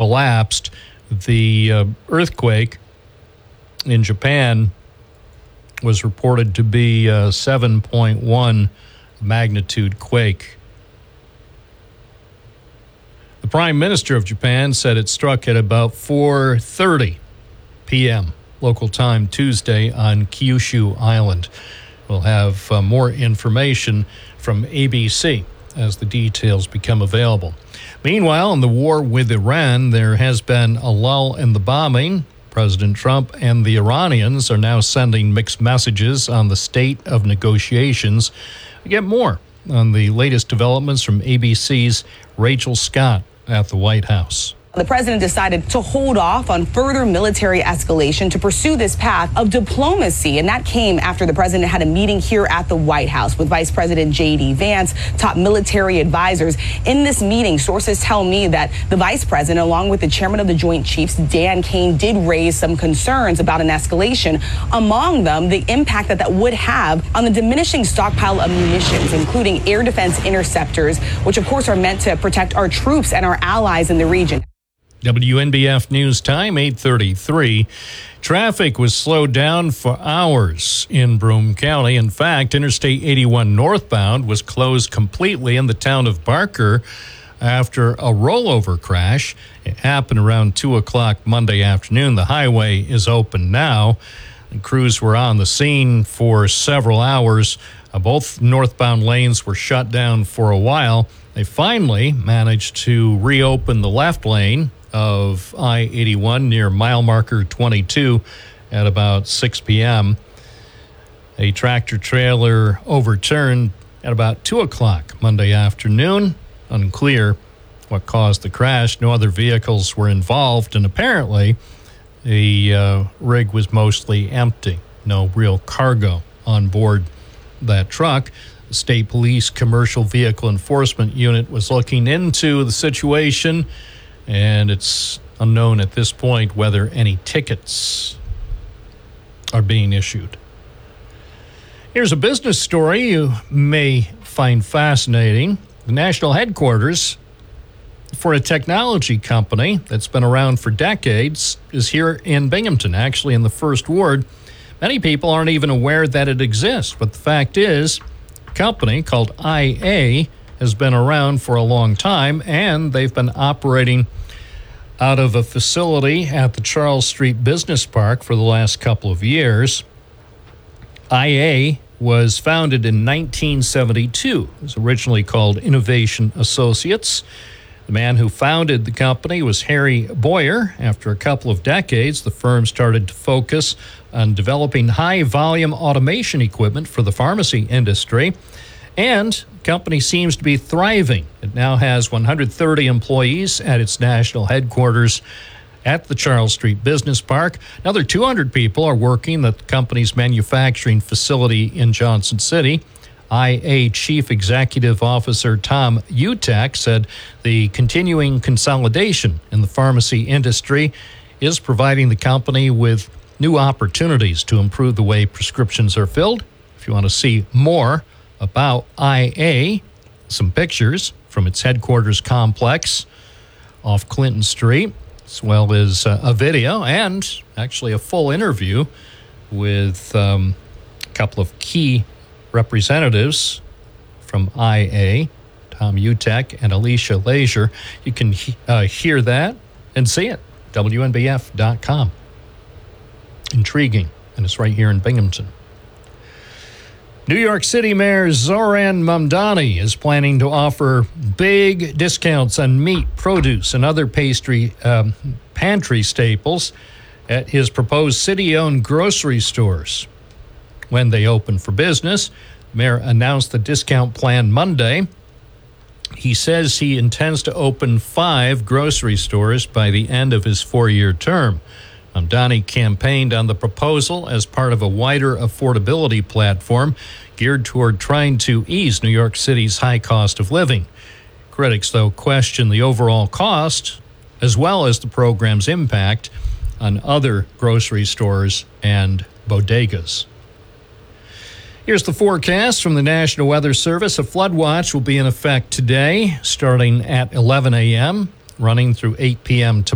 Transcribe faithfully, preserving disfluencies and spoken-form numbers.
collapsed. The uh, earthquake in Japan was reported to be a seven point one magnitude quake. The Prime Minister of Japan said it struck at about four thirty p.m. local time Tuesday on Kyushu Island. We'll have uh, more information from A B C as the details become available. Meanwhile, in the war with Iran, there has been a lull in the bombing. President Trump and the Iranians are now sending mixed messages on the state of negotiations. We get more on the latest developments from A B C's Rachel Scott at the White House. The president decided to hold off on further military escalation to pursue this path of diplomacy. And that came after the president had a meeting here at the White House with Vice President J D Vance, top military advisors. In this meeting, sources tell me that the vice president, along with the chairman of the Joint Chiefs, Dan Kane, did raise some concerns about an escalation. Among them, the impact that that would have on the diminishing stockpile of munitions, including air defense interceptors, which, of course, are meant to protect our troops and our allies in the region. W N B F News Time, eight thirty-three. Traffic was slowed down for hours in Broome County. In fact, Interstate eighty-one northbound was closed completely in the town of Barker after a rollover crash. It happened around two o'clock Monday afternoon. The highway is open now. And crews were on the scene for several hours. Uh, both northbound lanes were shut down for a while. They finally managed to reopen the left lane of I eighty-one near mile marker twenty-two at about six p.m. A tractor trailer overturned at about two o'clock Monday afternoon. Unclear what caused the crash. No other vehicles were involved, and apparently the uh, rig was mostly empty. No real cargo on board that truck. The State Police Commercial Vehicle Enforcement Unit was looking into the situation, and it's unknown at this point whether any tickets are being issued. Here's a business story you may find fascinating. The national headquarters for a technology company that's been around for decades is here in Binghamton, actually in the First Ward. Many people aren't even aware that it exists, but the fact is, a company called I A has been around for a long time, and they've been operating out of a facility at the Charles Street Business Park for the last couple of years. I A was founded in nineteen seventy-two. It was originally called Innovation Associates. The man who founded the company was Harry Boyer. After a couple of decades, the firm started to focus on developing high-volume automation equipment for the pharmacy industry, and the company seems to be thriving. It now has one hundred thirty employees at its national headquarters at the Charles Street Business Park. Another two hundred people are working at the company's manufacturing facility in Johnson City. I A Chief Executive Officer Tom Utek said the continuing consolidation in the pharmacy industry is providing the company with new opportunities to improve the way prescriptions are filled. If you want to see more about I A, some pictures from its headquarters complex off Clinton Street, as well as uh, a video and actually a full interview with um, a couple of key representatives from I A, Tom Utek and Alicia Leisure. You can uh, hear that and see it, W N B F dot com. Intriguing, and it's right here in Binghamton. New York City Mayor Zoran Mamdani is planning to offer big discounts on meat, produce, and other pastry um, pantry staples at his proposed city-owned grocery stores. When they open for business, the mayor announced the discount plan Monday. He says he intends to open five grocery stores by the end of his four-year term. Mamdani campaigned on the proposal as part of a wider affordability platform geared toward trying to ease New York City's high cost of living. Critics, though, question the overall cost as well as the program's impact on other grocery stores and bodegas. Here's the forecast from the National Weather Service. A flood watch will be in effect today, starting at eleven a.m., running through eight p.m. tomorrow.